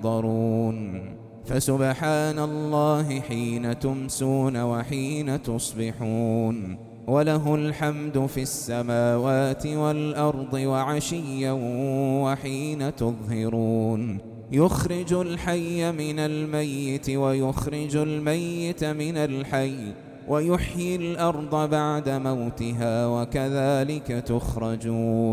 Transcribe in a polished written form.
تحضرون فسبحان الله حين تمسون وحين تصبحون وله الحمد في السماوات والأرض وعشيا وحين تظهرون يخرج الحي من الميت ويخرج الميت من الحي ويحيي الأرض بعد موتها وكذلك تخرجون